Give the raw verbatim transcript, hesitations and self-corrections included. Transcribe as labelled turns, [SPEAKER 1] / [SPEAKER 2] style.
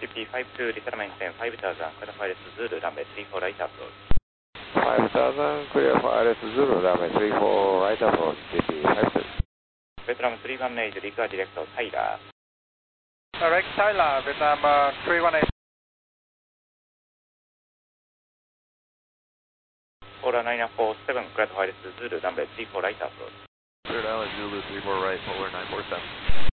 [SPEAKER 1] G P five two, resettlement ten, five thousand, clear for L S Zulu, runway three four right approach.
[SPEAKER 2] five thousand, clear for L S Zulu, runway three four right approach, G P five two.
[SPEAKER 1] Vietnam three one eight, require direct Tyler.
[SPEAKER 3] Direct Tyler, Vietnam uh, three one eight.
[SPEAKER 1] Polar nine four seven, clear for L S Zulu, runway three four right approach.
[SPEAKER 4] Cleared Island Zulu three four right, Polar nine four seven.